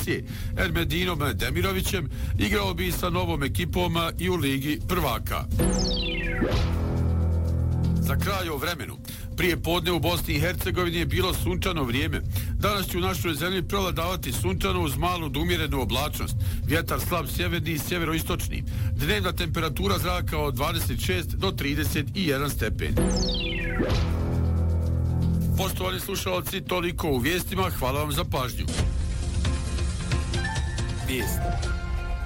reprezentacije Ermedinom Demirovićem igrao bi sa novom ekipom i u Ligi prvaka. Za kraj o vremenu. Prije podne u Bosni i Hercegovini je bilo sunčano vrijeme. Danas će u našoj zemlji prevladavati sunčano uz malu do umjerenu oblačnost. Vjetar slab sjeverni i sjeveroistočni. Dnevna temperatura zraka od 26 do 31 stepen. Poštovani slušalci, toliko u vijestima. Hvala vam za pažnju. Vijesti.